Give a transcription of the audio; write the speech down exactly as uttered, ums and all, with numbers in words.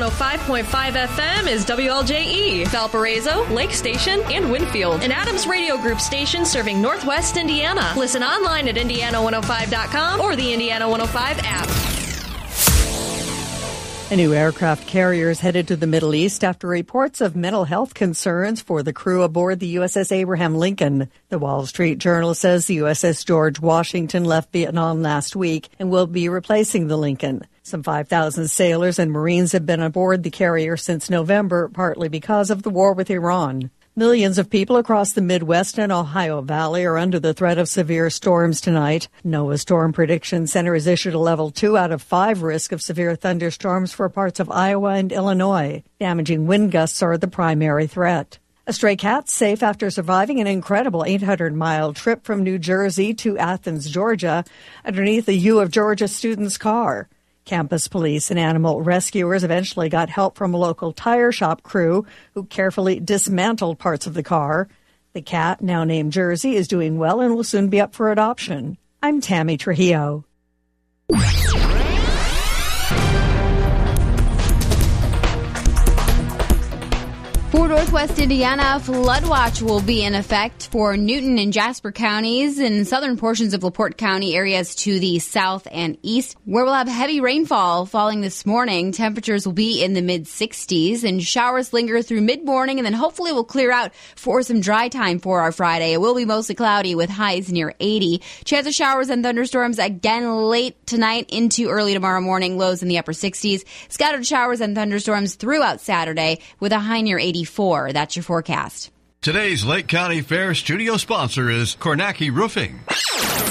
one oh five point five F M is W L J E, Valparaiso, Lake Station, and Winfield, an Adams Radio Group station serving Northwest Indiana. Listen online at indiana one oh five dot com or the Indiana one oh five app. A new aircraft carrier is headed to the Middle East after reports of mental health concerns for the crew aboard the U S S Abraham Lincoln. The Wall Street Journal says the U S S George Washington left Vietnam last week and will be replacing the Lincoln. Some five thousand sailors and Marines have been aboard the carrier since November, partly because of the war with Iran. Millions of people across the Midwest and Ohio Valley are under the threat of severe storms tonight. NOAA Storm Prediction Center has issued a level two out of five risk of severe thunderstorms for parts of Iowa and Illinois. Damaging wind gusts are the primary threat. A stray cat safe after surviving an incredible eight hundred mile trip from New Jersey to Athens, Georgia, underneath a U of Georgia student's car. Campus police and animal rescuers eventually got help from a local tire shop crew who carefully dismantled parts of the car. The cat, now named Jersey, is doing well and will soon be up for adoption. I'm Tammy Trujillo. For Northwest Indiana, flood watch will be in effect for Newton and Jasper counties and southern portions of LaPorte County areas to the south and east, where we'll have heavy rainfall falling this morning. Temperatures will be in the mid sixties and showers linger through mid-morning and then hopefully will clear out for some dry time for our Friday. It will be mostly cloudy with highs near eighty. Chance of showers and thunderstorms again late tonight into early tomorrow morning, lows in the upper sixties. Scattered showers and thunderstorms throughout Saturday with a high near eighty-four. That's your forecast. Today's Lake County Fair studio sponsor is Kornacki Roofing.